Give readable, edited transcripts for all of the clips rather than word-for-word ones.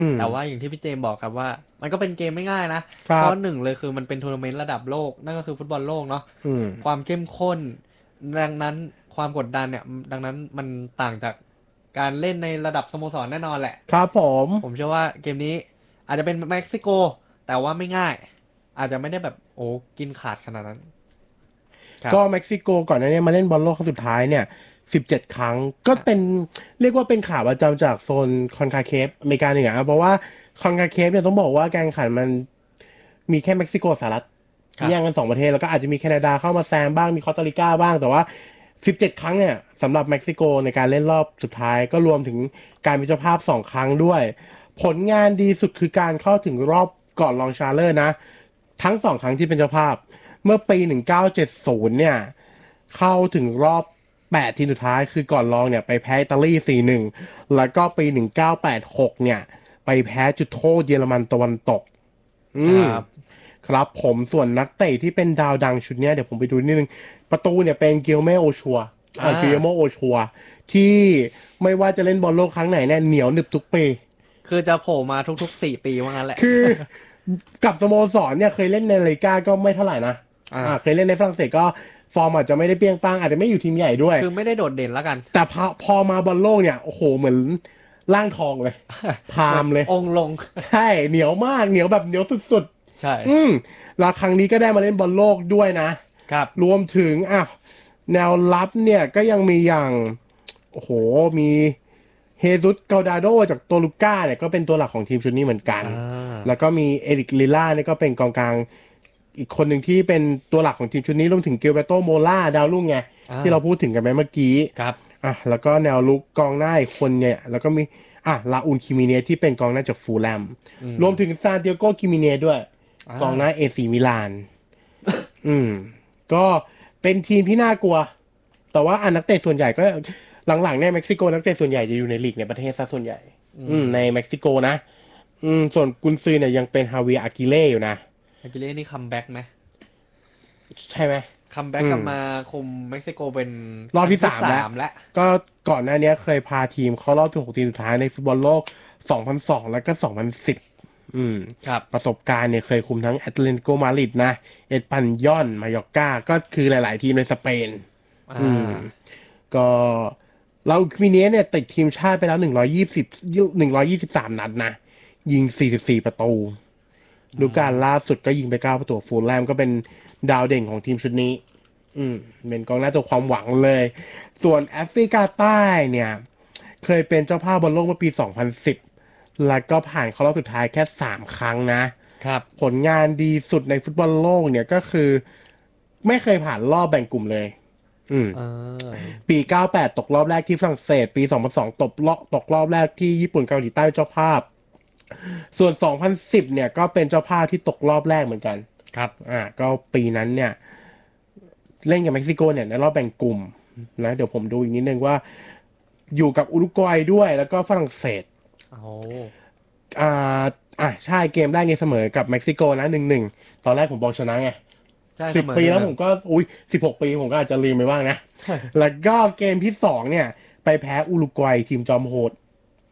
แต่ว่าอย่างที่พี่เจมบอกครับว่ามันก็เป็นเกมไม่ง่ายนะเพราะหนึ่งเลยคือมันเป็นทัวร์นาเมนต์ระดับโลกนั่นก็คือฟุตบอลโลกเนาะความเข้มข้นดังนั้นความกดดันเนี่ยดังนั้นมันต่างจากการเล่นในระดับสโมสรแน่นอนแหละครับผมผมเชื่อว่าเกมนี้อาจจะเป็นเม็กซิโกแต่ว่าไม่ง่ายอาจจะไม่ได้แบบโอ้กินขาดขนาดนั้นครับก็เม็กซิโกก่อนหน้านี้มาเล่นบอลโลกครั้งสุดท้ายเนี่ย17 ครั้งก็เป็นเรียกว่าเป็นขาประจำจากโซนคอนคาเคฟอเมริกาเหนือเพราะว่าคอนคาเคฟเนี่ยต้องบอกว่าการแข่งขันมันมีแค่เม็กซิโกสหรัฐครับแย่งกัน2 ประเทศแล้วก็อาจจะมีแคนาดาเข้ามาแซมบ้างมีคอสตาริกาบ้างแต่ว่า17 ครั้งเนี่ยสำหรับเม็กซิโกในการเล่นรอบสุดท้ายก็รวมถึงการเป็นเจ้าภาพ2 ครั้งด้วยผลงานดีสุดคือการเข้าถึงรอบก่อนรองชาเลอร์นะทั้ง2 ครั้งที่เป็นเจ้าภาพ เมื่อปี1970เนี่ยเข้าถึงรอบ8 ทีมสุดท้ายคือก่อนรองเนี่ยไปแพ้อิตาลี4-1แล้วก็ปี1986เนี่ยไปแพ้จุดโทษเยอรมันตะวันตกคอืมรับครับผมส่วนนักเตะที่เป็นดาวดังชุดเนี้ยเดี๋ยวผมไปดูนิดนึงประตูเนี่ยเป็นเกลเมโอชัวอ่าเกลเมโอชัวที่ไม่ว่าจะเล่นบอลโลกครั้งไหนเนี่ยเหนียวหนึบทุกปีคือจะโผล่มาทุกๆ4 ปีว่างั้นแหละคือกับสโมสรเนี่ยเคยเล่นในลาลิก้าก็ไม่เท่าไหร่นะอ่าเคยเล่นในฝรั่งเศสก็ฟอร์มอาจจะไม่ได้เปรี้ยงป้างอาจจะไม่อยู่ทีมใหญ่ด้วยคือไม่ได้โดดเด่นแล้วกันแต่พอมาบอลโลกเนี่ยโอ้โหเหมือนร่างทองเลยพาเหมือนมเลยองค์ลงใช่เหนียวมากเหนียวแบบเหนียวสุดใช่ๆแล้วครั้งนี้ก็ได้มาเล่นบอลโลกด้วยนะครับรวมถึงแนวรับเนี่ยก็ยังมีอย่างโอ้โหมีเฮซุสเกาดาโดจากโตลูก้าเนี่ยก็เป็นตัวหลักของทีมชุดนี้เหมือนกันอ่แล้วาก็มีเอริกลิล่าเนี่ยก็เป็นกองกลางอีกคนหนึ่งที่เป็นตัวหลักของทีมชุดนี้รวมถึงเกลเบโตโมล่าดาวรุ่งไงที่เราพูดถึงกันไปเมื่อกี้ครับแล้วก็แนวลุกกองหน้าอีกคนเนี่ยแล้วก็มีลาอูนคิมิเนสที่เป็นกองหน้าจากฟูลแลมอืมรวมถึงซานเตียโกคิมิเนสด้วยอ่ากองหน้าเอซีมิลาน อืมก็เป็นทีมที่น่ากลัว แต่ว่านักเตะส่วนใหญ่ก็หลังๆเนี่ยเม็กซิโกนักเตะส่วนใหญ่จะอยู่ในลีกในประเทศซะส่วนใหญ่อืมในเม็กซิโกนะส่วนกุนซือเนี่ยยังเป็นฮาเวียร์อากิเล่อยู่นะอากิเล่นี่คัมแบ็กไหมใช่ไหมคัมแบ็กอืมกลับมาคุมเม็กซิโกเป็นรอบครั้งที่ที่3 แล้วแล้วก็ก่อนหน้านี้เคยพาทีมเข้ารอบ16 ทีมสุดท้ายในฟุตบอลโลก2002แล้วก็2010อืมครับประสบการณ์เนี่ยเคยคุมทั้งแอตเลติโกมาดริดนะเอสปันยอนมายอร์ก้าก็คือหลายๆทีมในสเปนอ่อืมาก็เรามิเนสเนี่ยติดทีมชาติไปแล้ว123 นัดนะยิง44 ประตูอืดูการมล่าสุดก็ยิงไป9 ประตูฟูลแลมก็เป็นดาวเด่นของทีมชุดนี้เป็นกองหน้าตัวความหวังเลยส่วนแอฟริกาใต้เนี่ยเคยเป็นเจ้าภาพบอลโลกเมื่อปี2010แล้วก็ผ่านเข้ารอบสุดท้ายแค่3 ครั้งนะครับผลงานดีสุดในฟุตบอลโลกเนี่ยก็คือไม่เคยผ่านรอบแบ่งกลุ่มเลย อืมเออปี98ตกรอบแรกที่ฝรั่งเศสปี2002ตกรอบแรกที่ญี่ปุ่นเกาหลีใต้เจ้าภาพส่วน2010เนี่ยก็เป็นเจ้าภาพที่ตกรอบแรกเหมือนกันครับก็ปีนั้นเนี่ยเล่นกับเม็กซิโกเนี่ยในรอบแบ่งกลุ่มนะเดี๋ยวผมดูอีกนิดนึงว่าอยู่กับอุรุกวัยด้วยแล้วก็ฝรั่งเศสโอ้อ่าใช่เกมแรกเนี่ยเสมอกับเม็กซิโกนะ1-1ตอนแรกผมบอกชนะไงใช่เสสิบปีมอหนึ่งหนึ่งแล้วผมก็16 ปีผมก็อาจจะลืมไปบ้างนะ แล้วก็เกมที่2เนี่ยไปแพ้อุรุกวัยทีมจอมโหด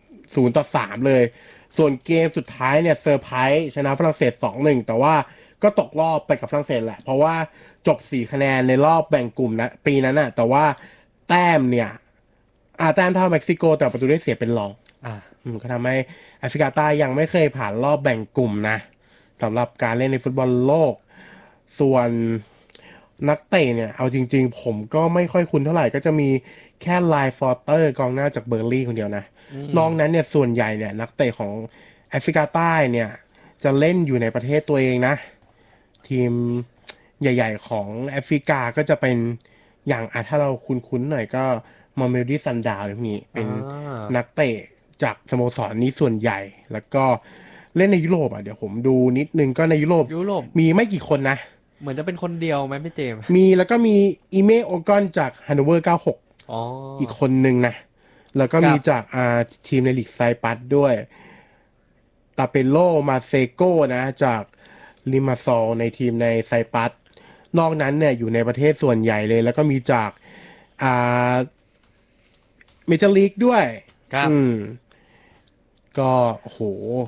0-3เลย ส่วนเกมสุดท้ายเนี่ยเซอร์ไพรส์ชนะฝรั่งเศส2-1แต่ว่าก็ตกรอบไปกับฝรั่งเศสแหละ เพราะว่าจบ4 คะแนนในรอบแบ่งกลุ่มนะปีนั้นน่ะแต่ว่าแต้มเนี่ยแต้มเท่าเม็กซิโกแต่ประตูได้เสียเป็นรองอ่าก็ทำให้แอฟริกาใต้ยังไม่เคยผ่านรอบแบ่งกลุ่มนะสำหรับการเล่นในฟุตบอลโลกส่วนนักเตะเนี่ยเอาจริงๆผมก็ไม่ค่อยคุ้นเท่าไหร่ก็จะมีแค่ไลน์ฟอร์เตอร์กองหน้าจากเบอร์ลี่คนเดียวนะอืนมอกนั้นเนี่ยส่วนใหญ่เนี่ยนักเตะของแอฟริกาใต้เนี่ยจะเล่นอยู่ในประเทศตัวเองนะทีมใหญ่ๆของแอฟริกาก็จะเป็นอย่างถ้าเราคุ้นๆหน่อยก็มาเมลดี้ซันดาวอะไรพวกนี้อ่เป็นานักเตะจากสโมสรนี้ส่วนใหญ่แล้วก็เล่นในยุโรปเดี๋ยวผมดูนิดนึงก็ในยุโรปยุโรปมีไม่กี่คนนะเหมือนจะเป็นคนเดียวไหมพี่เจมส์มีแล้วก็มีอีเมโอกอนจากฮันโนเวอร์96 อ๋ออีกคนหนึ่งนะแล้วก็มีครับจากทีมในลีกไซปัสด้วยตาเปโลมาเซโกนะจากลิมาซอลในทีมในไซปัสนอกนั้นเนี่ยอยู่ในประเทศส่วนใหญ่เลยแล้วก็มีจากอ่าเมเจอร์ลีกด้วยครับอืมก็โอ้โห